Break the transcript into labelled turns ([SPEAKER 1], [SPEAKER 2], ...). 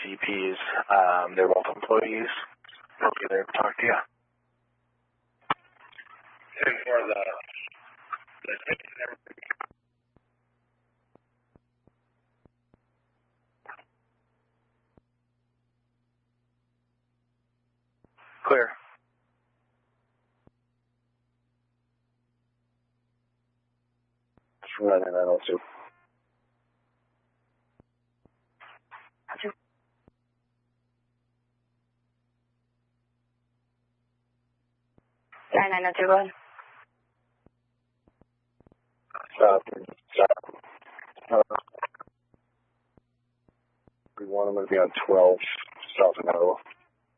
[SPEAKER 1] CPs. They're both employees. They'll be there to talk to you.
[SPEAKER 2] And for the tickets and everything.
[SPEAKER 1] Clear.
[SPEAKER 3] From 9902.
[SPEAKER 4] Roger. 9902, go ahead.
[SPEAKER 3] We want them to be on 12 South and Ottawa.